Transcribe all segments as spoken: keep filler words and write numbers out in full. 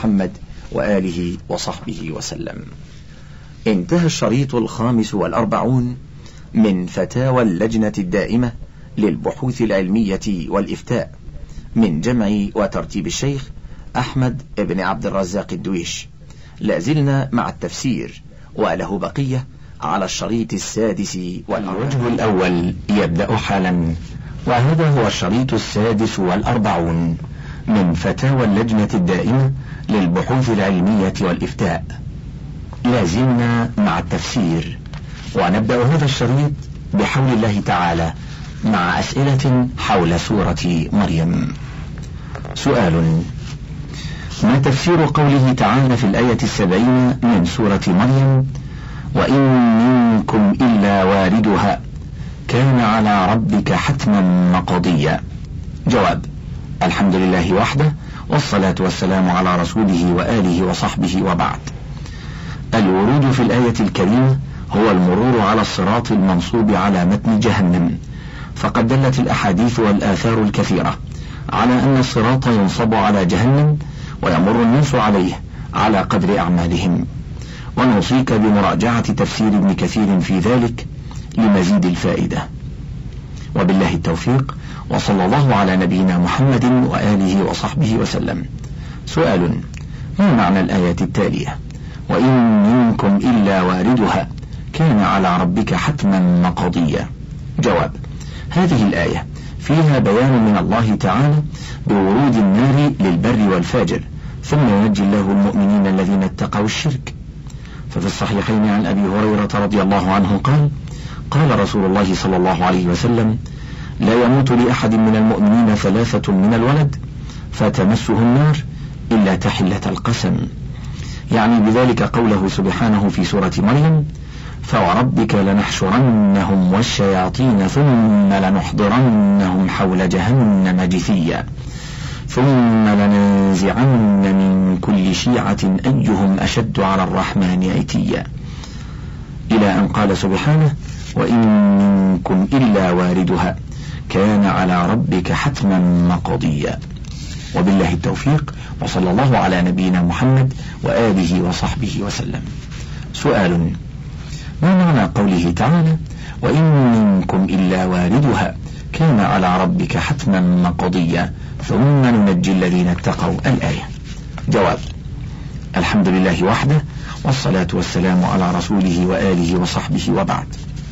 محمد وآله وصحبه وسلم. انتهى الشريط الخامس والأربعون من فتاوى اللجنة الدائمة للبحوث العلمية والإفتاء من جمع وترتيب الشيخ أحمد بن عبد الرزاق الدويش. لازلنا مع التفسير وله بقية على الشريط السادس. والوجه الأول يبدأ حالا، وهذا هو الشريط السادس والأربعون من فتاوى اللجنة الدائمة للبحوث العلمية والإفتاء. لازلنا مع التفسير، ونبدأ هذا الشريط بحول الله تعالى مع أسئلة حول سورة مريم. سؤال: ما تفسير قوله تعالى في الآية السبعين من سورة مريم: وإن منكم إلا واردها كان على ربك حتما مقضيا؟ جواب: الحمد لله وحده، والصلاة والسلام على رسوله وآله وصحبه، وبعد. الورود في الآية الكريمة هو المرور على الصراط المنصوب على متن جهنم، فقد دلت الأحاديث والآثار الكثيرة على أن الصراط ينصب على جهنم ويمر الناس عليه على قدر أعمالهم، ونوصيك بمراجعة تفسير ابن كثير في ذلك لمزيد الفائدة. وبالله التوفيق، وصلى الله على نبينا محمد وآله وصحبه وسلم. سؤال: ما معنى الآية التالية: وإن منكم إلا واردها كان على ربك حتما مقضيا؟ جواب: هذه الآية فيها بيان من الله تعالى بورود النار للبر والفاجر، ثم ينجي الله المؤمنين الذين اتقوا الشرك. ففي الصحيحين عن أبي هريرة رضي الله عنه قال: قال رسول الله صلى الله عليه وسلم: لا يموت لأحد من المؤمنين ثلاثة من الولد فتمسه النار إلا تحلة القسم، يعني بذلك قوله سبحانه في سورة مريم: فوربك لنحشرنهم والشياطين ثم لنحضرنهم حول جهنم جثيا ثم لننزعن من كل شيعة أيهم أشد على الرحمن عتيا، إلى أن قال سبحانه: وإن منكم إلا واردها كان على ربك حتما مقضيا. وبالله التوفيق، وصلى الله على نبينا محمد وآله وصحبه وسلم. سؤال: ما معنى قوله تعالى: وإن منكم إلا واردها كان على ربك حتما مقضيا ثم ننجي الذين اتقوا؟ الآية. جواب: الحمد لله وحده، والصلاة والسلام على رسوله وآله وصحبه، وبعد.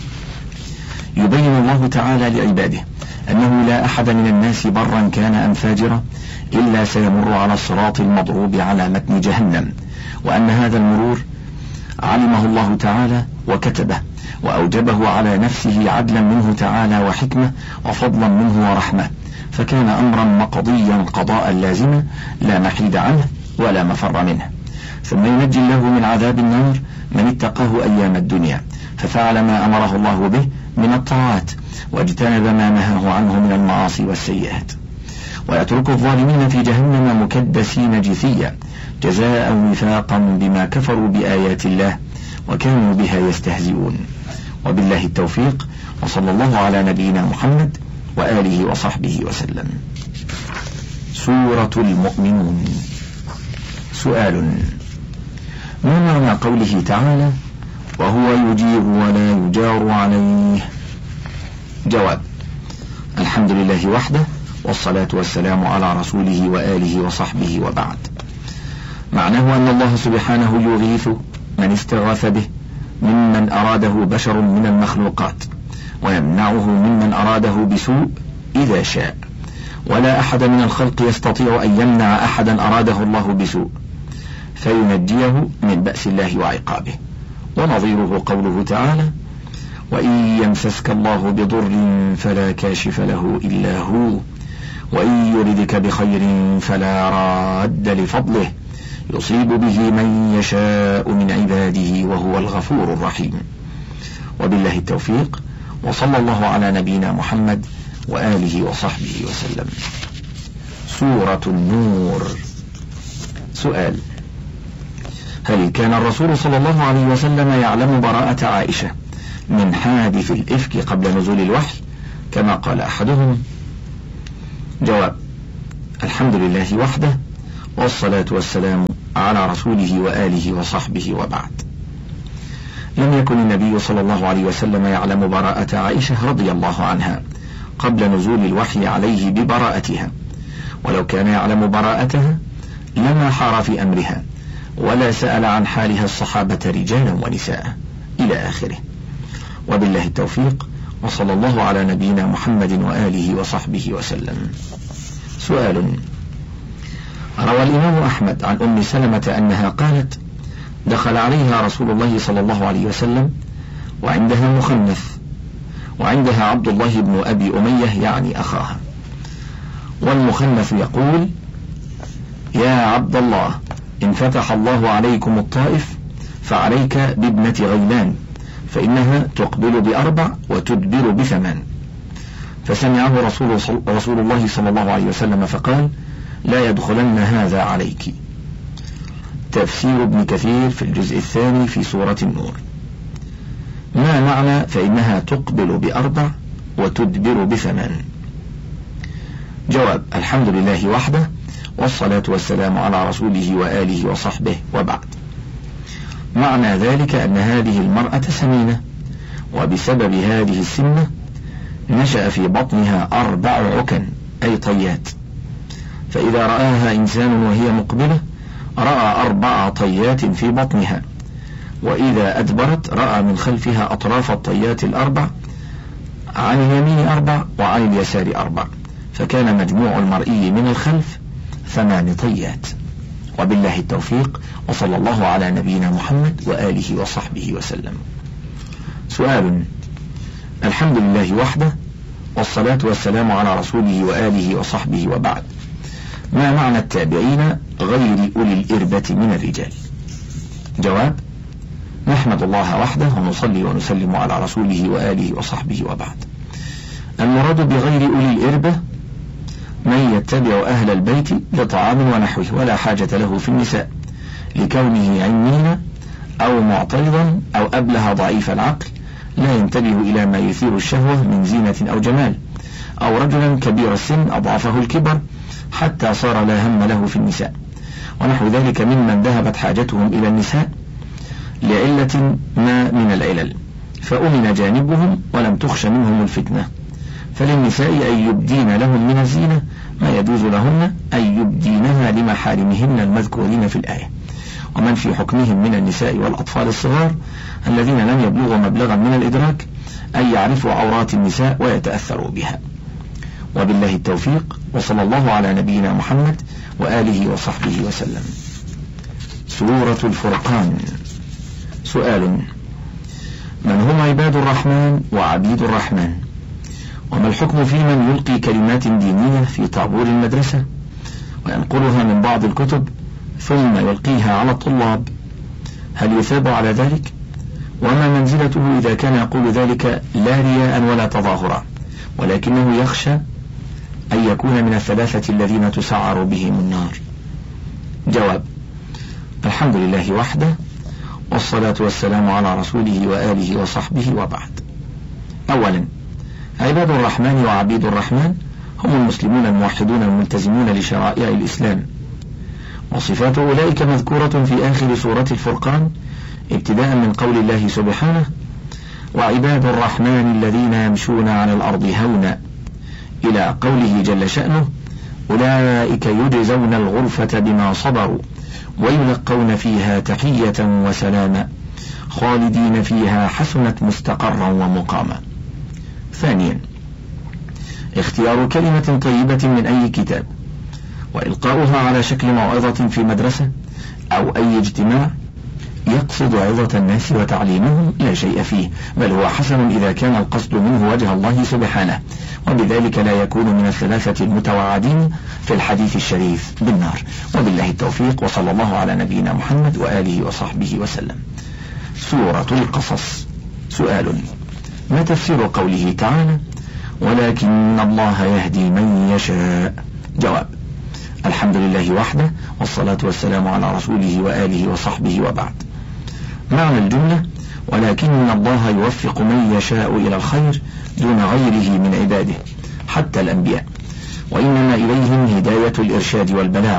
يبين الله تعالى لعباده أنه لا أحد من الناس برا كان أم فاجرا إلا سيمر على الصراط المضروب على متن جهنم، وأن هذا المرور علمه الله تعالى وكتبه وأوجبه على نفسه عدلا منه تعالى وحكمة وفضلا منه ورحمة، فكان أمرا مقضيا قضاء لازما لا محيد عنه ولا مفر منه. ثم ينجي الله من عذاب النار من اتقاه أيام الدنيا ففعل ما أمره الله به من الطاعات واجتنب ما نهاه عنه من المعاصي والسيئات، ويترك الظالمين في جهنم مكدسين جثيا جزاء وفاقا بما كفروا بآيات الله وكانوا بها يستهزئون. وبالله التوفيق، وصلى الله على نبينا محمد وآله وصحبه وسلم. سورة المؤمنون. سؤال: ما معنى قوله تعالى: وهو يجير ولا يجار عليه؟ جواب: الحمد لله وحده، والصلاة والسلام على رسوله وآله وصحبه، وبعد. معناه أن الله سبحانه يغيث من استغاث به ممن أراده بشر من المخلوقات، ويمنعه ممن أراده بسوء إذا شاء، ولا أحد من الخلق يستطيع أن يمنع أحدا أراده الله بسوء فينجيه من بأس الله وعقابه. ونظيره قوله تعالى: وإن يمسسك الله بضر فلا كاشف له إلا هو وإن يردك بخير فلا راد لفضله يصيب به من يشاء من عباده وهو الغفور الرحيم. وبالله التوفيق، وصلى الله على نبينا محمد وآله وصحبه وسلم. سورة النور. سؤال: هل كان الرسول صلى الله عليه وسلم يعلم براءة عائشة من حادث الإفك قبل نزول الوحي كما قال أحدهم؟ جواب: الحمد لله وحده، والصلاة والسلام على رسوله وآله وصحبه وبعد. لم يكن النبي صلى الله عليه وسلم يعلم براءة عائشة رضي الله عنها قبل نزول الوحي عليه ببراءتها، ولو كان يعلم براءتها لما حار في أمرها ولا سأل عن حالها الصحابة رجالا ونساء إلى آخره. وبالله التوفيق، وصلى الله على نبينا محمد وآله وصحبه وسلم. سؤال: روى الإمام أحمد عن أم سلمة أنها قالت: دخل عليها رسول الله صلى الله عليه وسلم وعندها مخنث، وعندها عبد الله بن أبي أمية يعني أخاها، والمخنث يقول: يا عبد الله، إن فتح الله عليكم الطائف فعليك بابنة غيلان، فإنها تقبل بأربع وتدبر بثمان. فسمعه رسول, رسول الله صلى الله عليه وسلم فقال: لا يدخلن هذا عليك. تفسير ابن كثير في الجزء الثاني في سورة النور. ما معنى فإنها تقبل بأربع وتدبر بثمان؟ جواب: الحمد لله وحده، والصلاة والسلام على رسوله وآله وصحبه وبعد. معنى ذلك أن هذه المرأة سمينة، وبسبب هذه السمنة نشأ في بطنها أربع عكن أي طيات، فإذا رآها إنسان وهي مقبلة رأى أربع طيات في بطنها، وإذا أدبرت رأى من خلفها أطراف الطيات الأربع، عن اليمين أربع وعن اليسار أربع، فكان مجموع المرئي من الخلف ثمان طيات. وبالله التوفيق، وصلى الله على نبينا محمد وآله وصحبه وسلم. سؤال: الحمد لله وحده، والصلاة والسلام على رسوله وآله وصحبه وبعد. ما معنى التابعين غير أولي الإربة من الرجال؟ جواب: نحمد الله وحده ونصلي ونسلم على رسوله وآله وصحبه وبعد. المراد بغير أولي الإربة من يتبع أهل البيت لطعام ونحوه ولا حاجة له في النساء، لكونه عنين أو معترضا أو أبله ضعيف العقل لا ينتبه إلى ما يثير الشهوة من زينة أو جمال، أو رجلا كبير السن أضعفه الكبر حتى صار لا هم له في النساء، ونحو ذلك ممن ذهبت حاجتهم إلى النساء لعلة ما من العلل فأمن جانبهم ولم تخش منهم الفتنة. فللنساء أن يبدين لهم من الزينة ما يجوز لهن أن يبدينها لمحارمهن المذكورين في الآية، ومن في حكمهم من النساء والأطفال الصغار الذين لم يبلغوا مبلغا من الإدراك أن يعرفوا عورات النساء ويتأثروا بها. وبالله التوفيق، وصلى الله على نبينا محمد وآله وصحبه وسلم. سورة الفرقان. سؤال: من هم عباد الرحمن وعبيد الرحمن؟ وما الحكم في من يلقي كلمات دينية في طابور المدرسة وينقلها من بعض الكتب ثم يلقيها على الطلاب؟ هل يثاب على ذلك؟ وما منزلته إذا كان يقول ذلك لا رياء ولا تظاهرا، ولكنه يخشى أن يكون من الثلاثة الذين تسعر بهم النار؟ جواب: الحمد لله وحده، والصلاة والسلام على رسوله وآله وصحبه وبعد. أولا، عباد الرحمن وعبيد الرحمن هم المسلمون الموحدون الملتزمون لشرائع الإسلام، وصفات أولئك مذكورة في آخر سورة الفرقان ابتداء من قول الله سبحانه: وعباد الرحمن الذين يمشون على الأرض هونا، إلى قوله جل شأنه: أولئك يجزون الغرفة بما صبروا ويلقون فيها تحية وسلاما خالدين فيها حسنت مستقرا ومقاما. ثانيا، اختيار كلمة طيبة من أي كتاب وإلقاؤها على شكل موعظة في مدرسة أو أي اجتماع يقصد عظة الناس وتعليمهم لا شيء فيه، بل هو حسن إذا كان القصد منه وجه الله سبحانه، وبذلك لا يكون من الثلاثة المتوعدين في الحديث الشريف بالنار. وبالله التوفيق، وصلى الله على نبينا محمد وآله وصحبه وسلم. سورة القصص. سؤال: ما تفسير قوله تعالى: ولكن الله يهدي من يشاء؟ جواب: الحمد لله وحده، والصلاة والسلام على رسوله وآله وصحبه وبعد. معنى الجملة: ولكن الله يوفق من يشاء إلى الخير دون غيره من عباده حتى الأنبياء، وإنما إليهم هداية الإرشاد والبلاغ،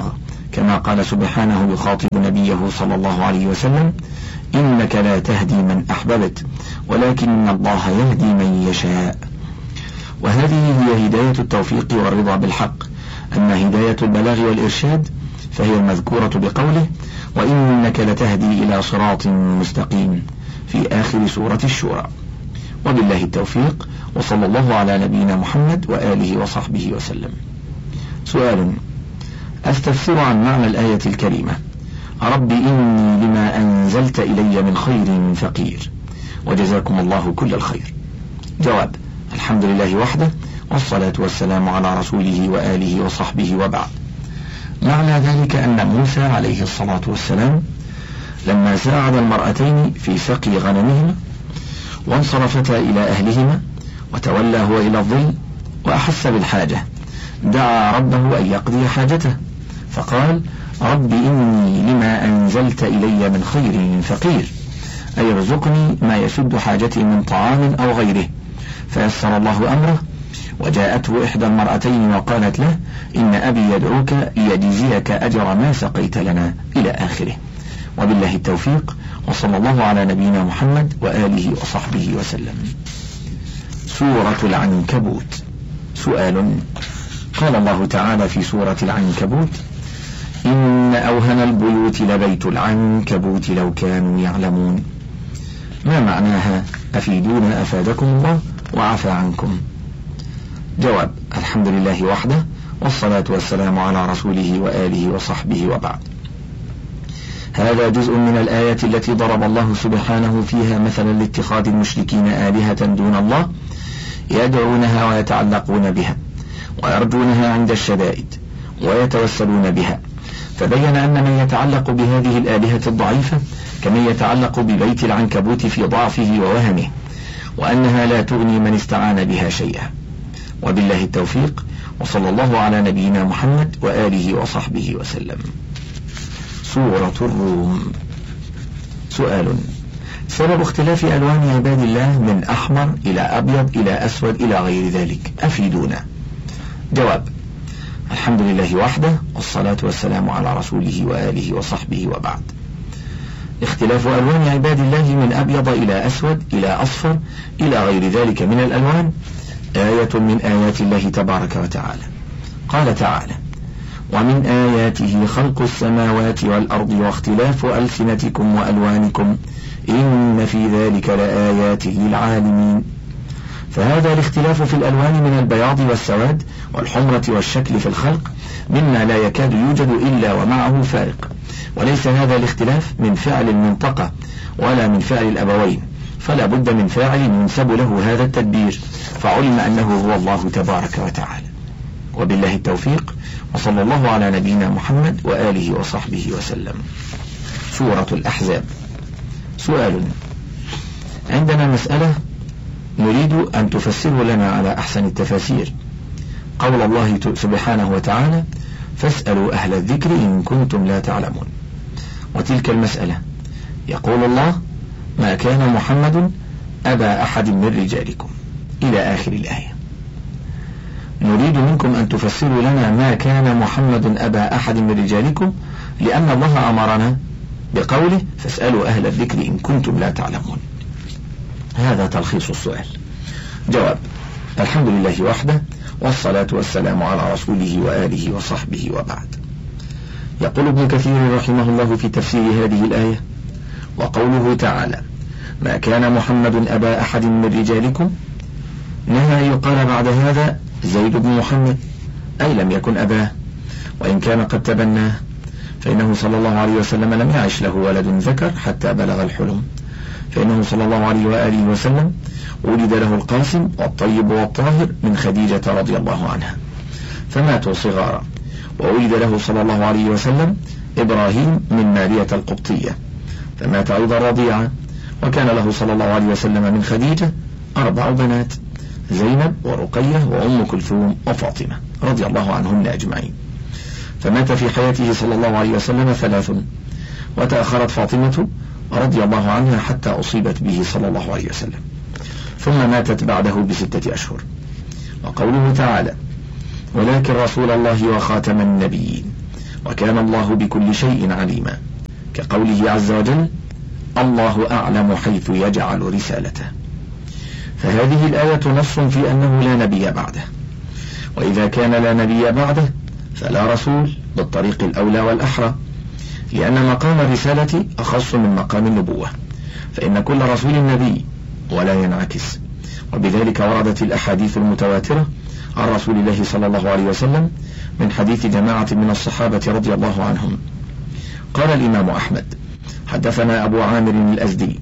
كما قال سبحانه يخاطب نبيه صلى الله عليه وسلم: إنك لا تهدي من أحببت ولكن الله يهدي من يشاء. وهذه هي هداية التوفيق والرضا بالحق. أما هداية البلاغ والإرشاد فهي المذكورة بقوله: وإنك لتهدي إلى صراط مستقيم في آخر سورة الشورى. وبالله التوفيق، وصلى الله على نبينا محمد وآله وصحبه وسلم. سؤال: أستفسر عن معنى الآية الكريمة: رب إني لما أنزلت إلي من خير فقير، وجزاكم الله كل الخير. جواب: الحمد لله وحده، والصلاة والسلام على رسوله وآله وصحبه وبعد. معنى ذلك أن موسى عليه الصلاة والسلام لما ساعد المرأتين في سقي غنمهما وانصرفتا إلى أهلهما وتولى هو إلى الظل وأحس بالحاجة، دعا ربه أن يقضي حاجته فقال: رب إني لما أنزلت إلي من خير فقير، أي ارزقني ما يسد حاجتي من طعام أو غيره. فيسر الله أمره، وجاءته إحدى المرأتين وقالت له: إن أبي يدعوك ليجزيك أجر ما سقيت لنا، إلى آخره. وبالله التوفيق، وصلى الله على نبينا محمد وآله وصحبه وسلم. سورة العنكبوت. سؤال: قال الله تعالى في سورة العنكبوت: إن أوهن البيوت لبيت العنكبوت لو كانوا يعلمون. ما معناها؟ أفيدونا أفادكم الله وعفى عنكم. جواب: الحمد لله وحده، والصلاة والسلام على رسوله وآله وصحبه وبعد. هذا جزء من الآية التي ضرب الله سبحانه فيها مثلا لاتخاذ المشركين آلهة دون الله يدعونها ويتعلقون بها ويرجونها عند الشدائد ويتوسلون بها، فبين أن من يتعلق بهذه الآلهة الضعيفة كمن يتعلق ببيت العنكبوت في ضعفه ووهنه، وأنها لا تغني من استعان بها شيئا. وبالله التوفيق، وصلى الله على نبينا محمد وآله وصحبه وسلم. سورة الروم. سؤال: سبب اختلاف ألوان عباد الله من أحمر إلى أبيض إلى أسود إلى غير ذلك، أفيدونا. جواب: الحمد لله وحده، والصلاة والسلام على رسوله وآله وصحبه وبعد. اختلاف ألوان عباد الله من أبيض إلى أسود إلى أصفر إلى غير ذلك من الألوان آية من آيات الله تبارك وتعالى. قال تعالى: ومن آياته خلق السماوات والأرض واختلاف ألسنتكم وألوانكم إن في ذلك لآيات للعالمين. فهذا الاختلاف في الألوان من البياض والسواد والحمرة والشكل في الخلق مما لا يكاد يوجد إلا ومعه فارق، وليس هذا الاختلاف من فعل المنطقة ولا من فعل الأبوين، فلا بد من فاعل ينسب له هذا التدبير، فعلم أنه هو الله تبارك وتعالى. وبالله التوفيق، وصلى الله على نبينا محمد وآله وصحبه وسلم. سورة الأحزاب. سؤال: عندنا مسألة نريد أن تفسره لنا على أحسن التفاسير. قول الله سبحانه وتعالى: فاسألوا أهل الذكر إن كنتم لا تعلمون. وتلك المسألة يقول الله: ما كان محمد أبا أحد من رجالكم، إلى آخر الآية. نريد منكم أن تفسروا لنا ما كان محمد أبا أحد من رجالكم، لأن الله أمرنا بقوله: فاسألوا أهل الذكر إن كنتم لا تعلمون. هذا تلخيص السؤال. جواب: الحمد لله وحده، والصلاة والسلام على رسوله وآله وصحبه وبعد. يقول ابن كثير رحمه الله في تفسير هذه الآية: وقوله تعالى: ما كان محمد أبا أحد من رجالكم، نهى يقال بعد هذا زيد بن محمد، أي لم يكن أباه، وإن كان قد تبناه، فإنه صلى الله عليه وسلم لم يعش له ولد ذكر حتى بلغ الحلم، فإنه صلى الله عليه وآله وسلم ولد له القاسم والطيب والطاهر من خديجة رضي الله عنها، فماتوا صغارا. وولد له صلى الله عليه وسلم إبراهيم من مارية القبطية، فمات أيضا رضيعا. وكان له صلى الله عليه وسلم من خديجة أربع بنات: زينب ورقية وأم كلثوم وفاطمة رضي الله عنهن أجمعين. فمات في حياته صلى الله عليه وسلم ثلاث، وتأخرت فاطمة رضي الله عنها حتى أصيبت به صلى الله عليه وسلم، ثم ماتت بعده بستة أشهر. وقوله تعالى: ولكن رسول الله وخاتم النبيين وكان الله بكل شيء عليما، كقوله عز وجل: الله أعلم حيث يجعل رسالته. فهذه الآية نص في أنه لا نبي بعده، وإذا كان لا نبي بعده فلا رسول بالطريق الأولى والأحرى، لأن مقام الرسالة أخص من مقام النبوة، فإن كل رسول نبي ولا ينعكس. وبذلك وردت الأحاديث المتواترة عن رسول الله صلى الله عليه وسلم من حديث جماعة من الصحابة رضي الله عنهم. قال الإمام أحمد: حدثنا أبو عامر الأزدي